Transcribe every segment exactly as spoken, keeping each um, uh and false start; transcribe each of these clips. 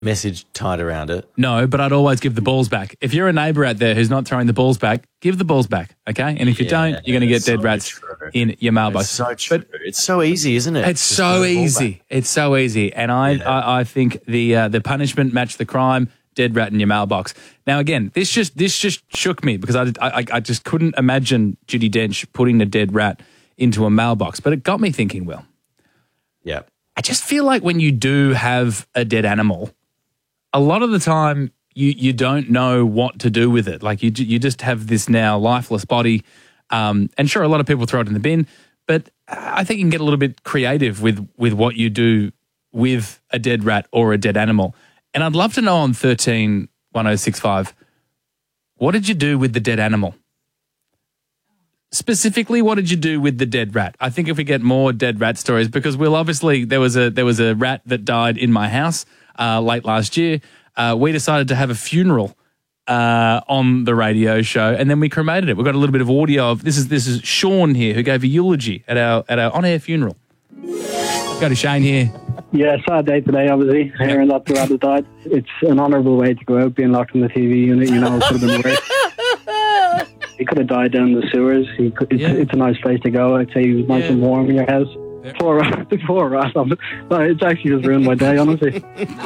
message tied around it. No, but I'd always give the balls back. If you're a neighbour out there who's not throwing the balls back, give the balls back, okay? And if you Yeah, don't, you're going to get so dead rats true. in your mailbox. It's so true. But It's so easy, isn't it? it's Just so throw the ball easy. back. It's so easy. And I, Yeah. I, I think the uh, the punishment matched the crime. Dead rat in your mailbox. Now, again, this just this just shook me because I, I, I just couldn't imagine Judi Dench putting a dead rat into a mailbox. But it got me thinking, Will, Yeah. I just feel like when you do have a dead animal, a lot of the time you, you don't know what to do with it. Like you you just have this now lifeless body. Um, and sure, a lot of people throw it in the bin, but I think you can get a little bit creative with, with what you do with a dead rat or a dead animal. And I'd love to know on thirteen one oh six five, what did you do with the dead animal? Specifically, what did you do with the dead rat? I think if we get more dead rat stories, because Will, obviously there was a there was a rat that died in my house uh, late last year. Uh, we decided to have a funeral uh, on the radio show, and then we cremated it. We've got a little bit of audio of this is this is Sean here who gave a eulogy at our at our on air funeral. Go to Shane here. Yeah, sad day today, obviously, hearing that the rat has died. It's an honourable way to go out, being locked in the T V unit, you know, it could have been worse. He could have died down the sewers. He could, it's, Yeah. it's a nice place to go. I'd say he was nice Yeah. and warm in your house. Poor rat, poor rat. I'm- no, it's actually just ruined my day, honestly.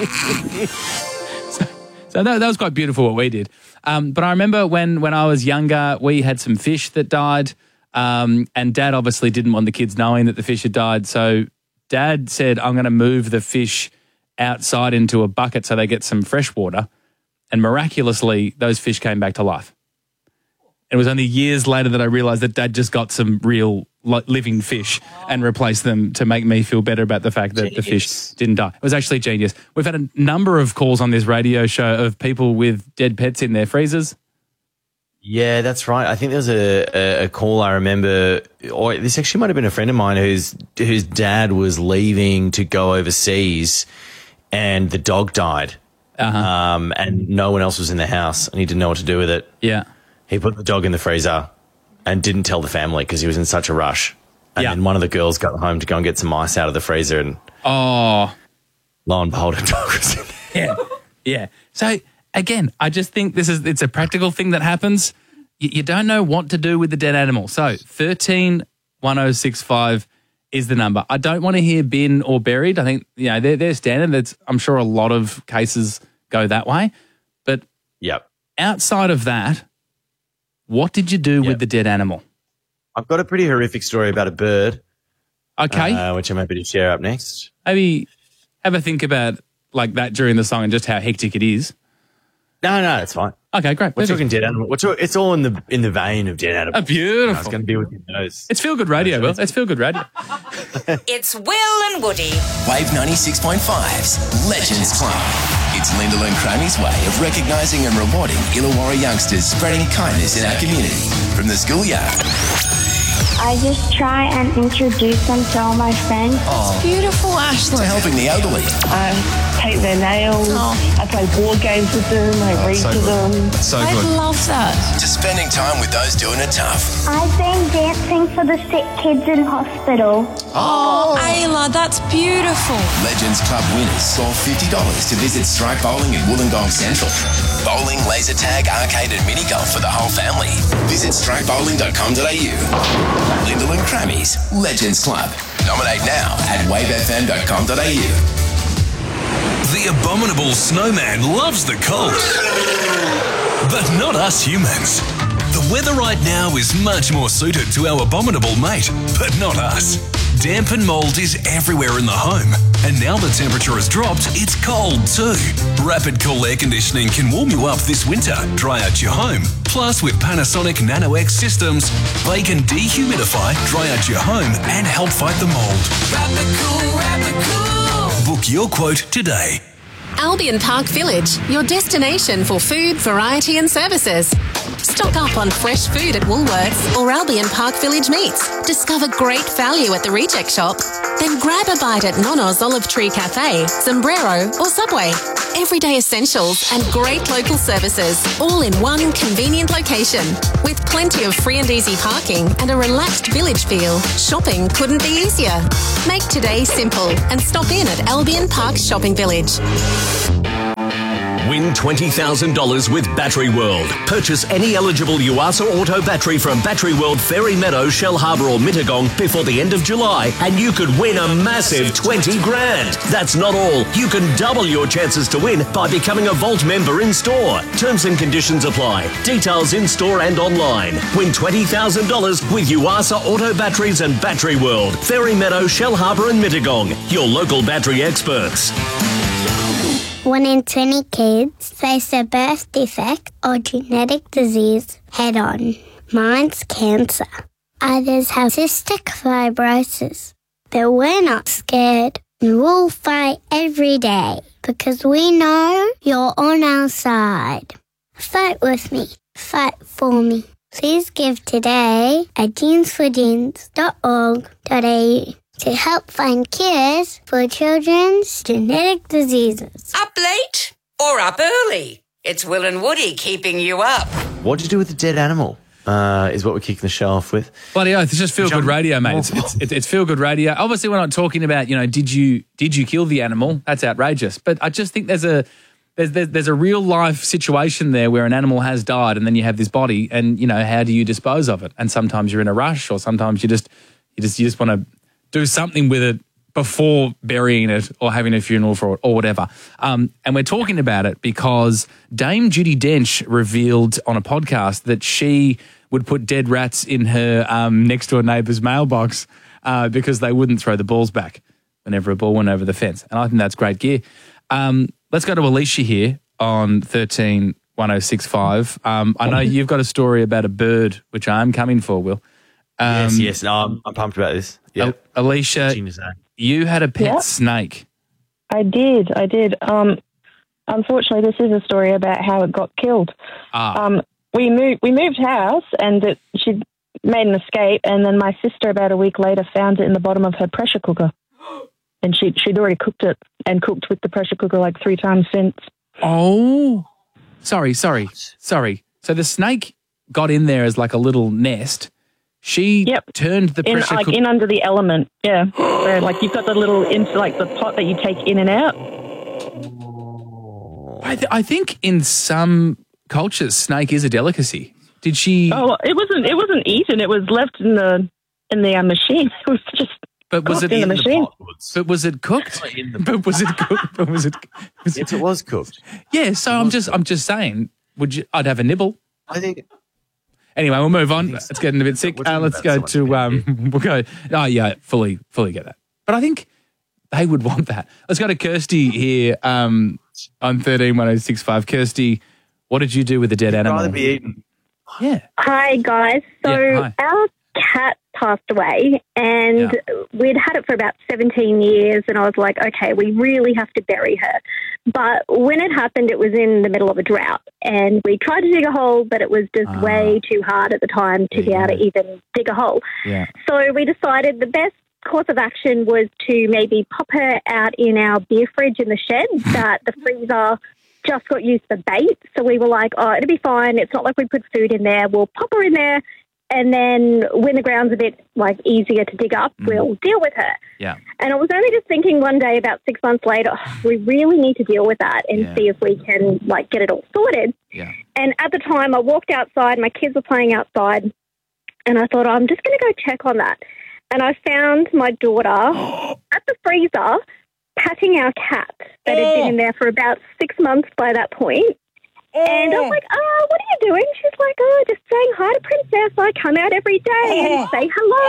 So that, that was quite beautiful what we did. Um, but I remember when, when I was younger, we had some fish that died, um, and Dad obviously didn't want the kids knowing that the fish had died. So Dad said, I'm going to move the fish outside into a bucket so they get some fresh water. And miraculously, those fish came back to life. It was only years later that I realised that Dad just got some real li- living fish and replaced them to make me feel better about the fact that the fish didn't die. It was actually genius. We've had a number of calls on this radio show of people with dead pets in their freezers. Yeah, that's right. I think there was a, a, a call I remember, or this actually might have been a friend of mine whose whose dad was leaving to go overseas and the dog died. Uh-huh. Um, and no one else was in the house and he didn't know what to do with it. Yeah. He put the dog in the freezer and didn't tell the family because he was in such a rush. And Yeah. then one of the girls got home to go and get some ice out of the freezer and Oh, lo and behold, a dog was in there. yeah. Yeah. So again, I just think this is it's a practical thing that happens. You, you don't know what to do with the dead animal. So thirteen one oh six five is the number. I don't want to hear bin or buried. I think, you know, they're, they're standard. That's, I'm sure a lot of cases go that way. But Yep. outside of that, what did you do Yep. with the dead animal? I've got a pretty horrific story about a bird, Okay. uh, which I'm happy to share up next. Maybe have a think about like that during the song and just how hectic it is. No, no, it's fine. Okay, great. We're Perfect. talking dead animal. We're talk- it's all in the in the vein of dead animal. Oh, beautiful. It's going to be with your nose. It's feel good radio, Will. It's feel good radio. It's Will and Woody. Wave ninety-six point five's Legends Club. It's Lyndall and Craney's way of recognising and rewarding Illawarra youngsters spreading kindness in our community. From the schoolyard I just try and introduce them to all my friends. Beautiful, Ashley. to helping the elderly. I paint their nails. Oh. I play board games with them. I read to them. So I love that. To spending time with those doing it tough. I've been dancing for the sick kids in hospital. Oh, Ayla, that's beautiful. Legends Club winners score fifty dollars to visit Strike Bowling in Wollongong Central. Bowling, laser tag, arcade and mini golf for the whole family. Visit strike bowling dot com dot a u. Lyndall and Crammy's Legends Club. Nominate now at wave f m dot com dot a u. The abominable snowman loves the cold, but not us humans. The weather right now is much more suited to our abominable mate, but not us. Damp and mould is everywhere in the home, and now the temperature has dropped, it's cold too. Rapid Cool Air Conditioning can warm you up this winter, dry out your home. Plus, with Panasonic Nano X systems, they can dehumidify, dry out your home, and help fight the mould. Rapid Cool, Rapid Cool. Book your quote today. Albion Park Village, your destination for food, variety and services. Stock up on fresh food at Woolworths or Albion Park Village Meats. Discover great value at the Reject Shop. Then grab a bite at Nono's Olive Tree Cafe, Sombrero or Subway. Everyday essentials and great local services, all in one convenient location. With plenty of free and easy parking and a relaxed village feel, shopping couldn't be easier. Make today simple and stop in at Albion Park Shopping Village. Win twenty thousand dollars with Battery World. Purchase any eligible Yuasa Auto battery from Battery World, Fairy Meadow, Shell Harbour or Mittagong before the end of July and you could win a massive twenty grand. That's not all. You can double your chances to win by becoming a Volt member in store. Terms and conditions apply. Details in store and online. Win twenty thousand dollars with Yuasa Auto batteries and Battery World, Fairy Meadow, Shell Harbour and Mittagong. Your local battery experts. One in twenty kids face a birth defect or genetic disease head on. Mine's cancer. Others have cystic fibrosis. But we're not scared. We'll fight every day because we know you're on our side. Fight with me. Fight for me. Please give today at jeans for jeans dot org dot a u to help find cures for children's genetic diseases. Up late or up early? It's Will and Woody keeping you up. What'd you do with the dead animal? Uh, is what we're kicking the show off with. Bloody oath, it's just feel-good radio, mate. It's, it's, it's, it's feel-good radio. Obviously, we're not talking about, you know, did you did you kill the animal? That's outrageous. But I just think there's a there's there's, there's a real-life situation there where an animal has died and then you have this body and, you know, how do you dispose of it? And sometimes you're in a rush or sometimes you just you just you just want to do something with it before burying it or having a funeral for it or whatever. Um, and we're talking about it because Dame Judi Dench revealed on a podcast that she would put dead rats in her um, next door neighbour's mailbox uh, because they wouldn't throw the balls back whenever a ball went over the fence. And I think that's great gear. Um, let's go to Alicia here on thirteen one oh six five. Um, I know you've got a story about a bird, which I'm coming for, Will. Um, yes, yes. No, I'm, I'm pumped about this. Yeah. Alicia, you had a pet Yeah. snake. I did, I did. Um, unfortunately, this is a story about how it got killed. Ah. Um, we moved, we moved house, and it, she made an escape. And then my sister, about a week later, found it in the bottom of her pressure cooker, and she she'd already cooked it and cooked with the pressure cooker like three times since. Oh, sorry, sorry, sorry. So the snake got in there as like a little nest. She Yep. turned the In, pressure like cooker. in under the element, yeah. Where like you've got the little into like the pot that you take in and out. I, th- I think in some cultures, snake is a delicacy. Did she? Oh, it wasn't. It wasn't eaten. It was left in the in the uh, machine. It was just. But was cooked it in the machine? But was it cooked? But was it cooked? But was it? Was Yes, it was cooked. Yeah. So I'm just. I'm just saying. Would you? I'd have a nibble. I think. Anyway, we'll move on. It's getting a bit sick. We're Uh, talking let's about go someone to. Um, we'll go. Oh yeah, fully, fully get that. But I think they would want that. Let's go to Kirsty here um, on thirteen one oh six five. Kirsty, what did you do with the dead I'd animal? rather be eaten. Yeah. Hi, guys. So Yeah, hi. our cat passed away, and we'd had it for about seventeen years, and I was like, okay, we really have to bury her. But when it happened, it was in the middle of a drought, and we tried to dig a hole, but it was just Ah. way too hard at the time to be able to even dig a hole. Yeah. So we decided the best course of action was to maybe pop her out in our beer fridge in the shed that the freezer just got used for bait. So we were like, oh, it'll be fine. It's not like we put food in there. We'll pop her in there. And then when the ground's a bit like easier to dig up, Mm. we'll deal with her. Yeah. And I was only just thinking one day about six months later, oh, we really need to deal with that and Yeah. see if we can like get it all sorted. Yeah. And at the time I walked outside, my kids were playing outside, and I thought, oh, I'm just going to go check on that. And I found my daughter at the freezer patting our cat that had been in there for about six months by that point. And I was like, oh, what are you doing? She's like, oh, just saying hi to Princess. I come out every day and say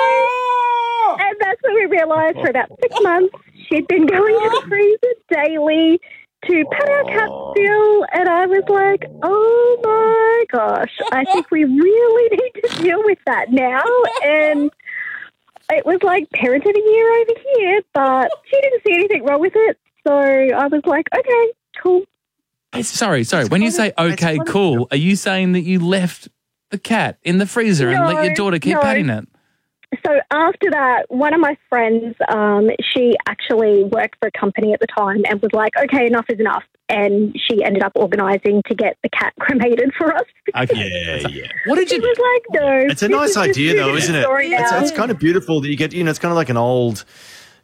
hello. And that's when we realised for about six months she'd been going to the freezer daily to pet our cat still. And I was like, oh, my gosh, I think we really need to deal with that now. And it was like parent of the year over here, but she didn't see anything wrong with it. So I was like, okay, cool. Sorry, sorry. When you say okay, cool, are you saying that you left the cat in the freezer and let your daughter keep no. patting it? So after that, one of my friends, um, she actually worked for a company at the time and was like, okay, enough is enough. And she ended up organising to get the cat cremated for us. Okay. Yeah, yeah. What did She you? was like, no. It's a this nice is just idea, though, a isn't it? story It's, now. it's kind of beautiful that you get, you know, it's kind of like an old,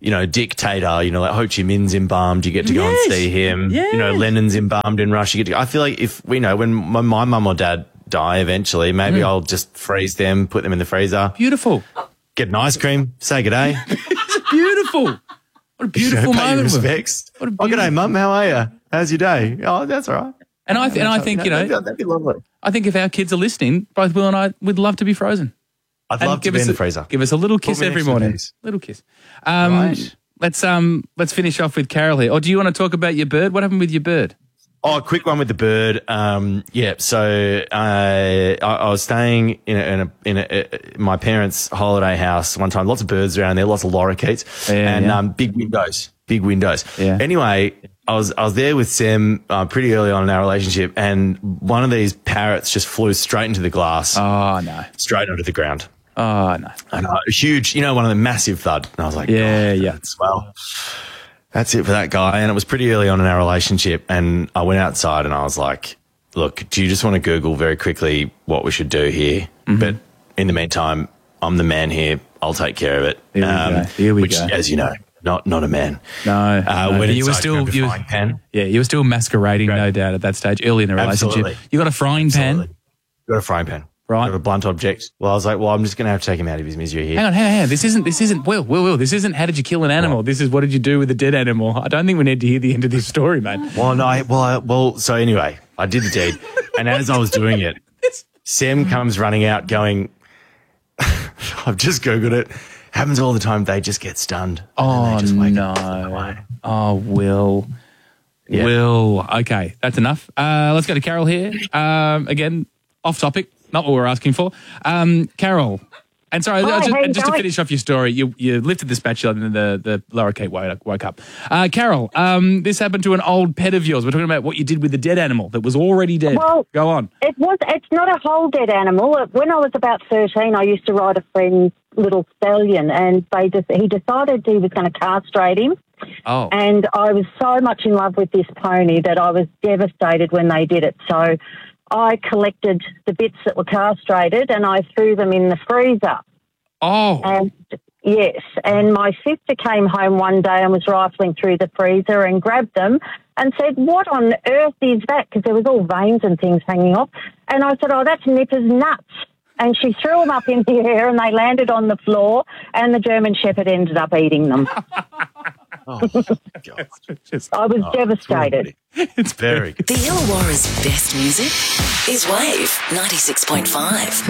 you know, dictator, you know, like Ho Chi Minh's embalmed, you get to go Yes. and see him. Yes. You know, Lenin's embalmed in Russia. You get to, I feel like if, you know, when my, my mum or dad die eventually, maybe Mm. I'll just freeze them, put them in the freezer. Beautiful. Get an ice cream, say good day. It's beautiful. What a beautiful you know, pay your moment. respects. What a Oh, good day, beautiful- mum. How are you? How's your day? Oh, that's all right. And I, th- and I think, you know, that'd, that'd be lovely. I think if our kids are listening, both Will and I would love to be frozen. I'd And love to give be us in the a- freezer. Give us a little Put kiss me every next to morning. these. Little kiss. Um, Right. Let's um let's finish off with Carol here. Or do you want to talk about your bird? What happened with your bird? Oh, a quick one with the bird. Um, yeah, so uh, I, I was staying in a, in, a, in a, uh, my parents' holiday house one time. Lots of birds around there, lots of lorikeets, Yeah, and yeah. Um, big windows, big windows. Yeah. Anyway, I was I was there with Sam uh, pretty early on in our relationship, and one of these parrots just flew straight into the glass, Oh no. straight onto the ground. Oh no. And uh, huge, you know, one of the massive thud. And I was like, Yeah, God, yeah. that's, well, that's it for that guy. And it was pretty early on in our relationship. And I went outside and I was like, look, do you just want to Google very quickly what we should do here? Mm-hmm. But in the meantime, I'm the man here. I'll take care of it. Here we go. Here we which, go. as you know, not not a man. No. Uh, no. when But you were inside, still grabbed a you, frying pan. yeah, you were still masquerading, no doubt, at that stage, early in the relationship. Absolutely. You got a frying pan. Absolutely. Got a frying pan. Right. Got a blunt object. Well, I was like, well, I'm just going to have to take him out of his misery here. Hang on, hang on, hang on. This isn't, this isn't, Will, Will, Will, this isn't how did you kill an animal. This is what did you do with a dead animal. I don't think we need to hear the end of this story, mate. Well, no, I, well, I, well, so anyway, I did the deed. And as I was doing it, Sam comes running out going, I've just Googled it. Happens all the time. They just get stunned. Oh, they just wake no. up. Oh, Will. Yeah. Will. Okay, that's enough. Uh, let's go to Carol here. Um, again, off topic, not what we're asking for. Um, Carol. And sorry, Hi, just, how you just to going? finish off your story, you, you lifted the spatula and then the, the lower Kate woke, woke up. Uh, Carol, um, this happened to an old pet of yours. We're talking about what you did with the dead animal that was already dead. Well, Go on. It was. It's not a whole dead animal. When I was about thirteen, I used to ride a friend's little stallion, and they just he decided he was going to castrate him. Oh. And I was so much in love with this pony that I was devastated when they did it. So I collected the bits that were castrated and I threw them in the freezer. Oh. And yes, and my sister came home one day and was rifling through the freezer and grabbed them and said, what on earth is that? Because there was all veins and things hanging off. And I said, oh, that's Nipper's nuts. And she threw them up in the air and they landed on the floor and the German Shepherd ended up eating them. Oh, God. I was Oh, devastated. It's very The Illawarra's best music is Wave ninety-six point five.